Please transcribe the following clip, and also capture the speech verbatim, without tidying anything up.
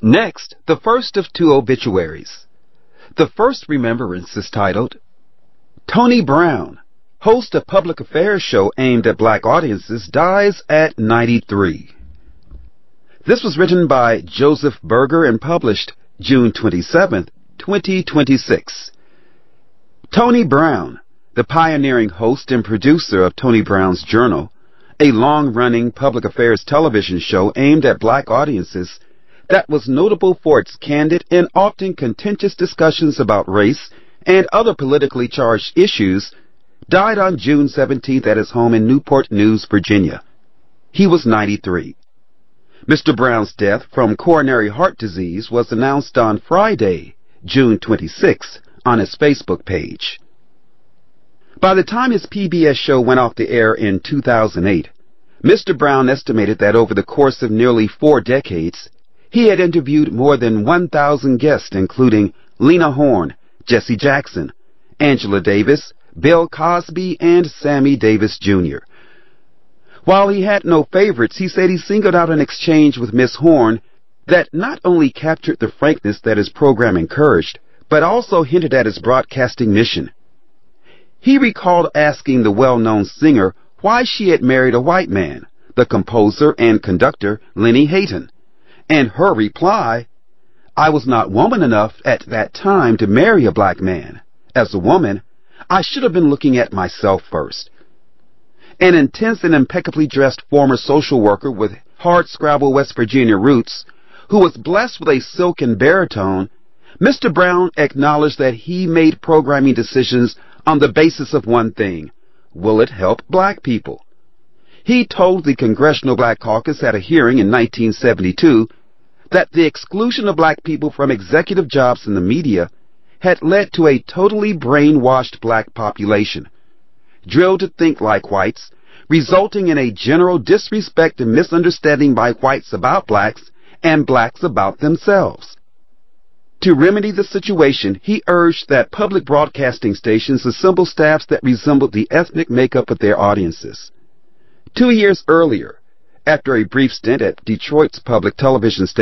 Next, the first of two obituaries. The first remembrance is titled, Tony Brown, host of public affairs show aimed at black audiences, dies at ninety-three. This was written by Joseph Berger and published June twenty-seventh, twenty twenty-six. Tony Brown, the pioneering host and producer of Tony Brown's Journal, a long-running public affairs television show aimed at black audiences that was notable for its candid and often contentious discussions about race and other politically charged issues, died on June seventeenth at his home in Newport News, Virginia. He was ninety-three. Mister Brown's death from coronary heart disease was announced on Friday, June twenty-sixth, on his Facebook page. By the time his P B S show went off the air in two thousand eight, Mister Brown estimated that over the course of nearly four decades, he had interviewed more than one thousand guests, including Lena Horne, Jesse Jackson, Angela Davis, Bill Cosby, and Sammy Davis Junior While he had no favorites, he said he singled out an exchange with Miss Horne that not only captured the frankness that his program encouraged, but also hinted at his broadcasting mission. He recalled asking the well-known singer why she had married a white man, the composer and conductor Lenny Hayton, and her reply, "I was not woman enough at that time to marry a black man. As a woman, I should have been looking at myself first." An intense and impeccably dressed former social worker with hardscrabble West Virginia roots, who was blessed with a silken baritone, Mister Brown acknowledged that he made programming decisions on the basis of one thing: will it help black people? He told the Congressional Black Caucus at a hearing in nineteen seventy-two that the exclusion of black people from executive jobs in the media had led to a totally brainwashed black population, drilled to think like whites, resulting in a general disrespect and misunderstanding by whites about blacks and blacks about themselves. To remedy the situation, he urged that public broadcasting stations assemble staffs that resembled the ethnic makeup of their audiences. Two years earlier, after a brief stint at Detroit's public television station,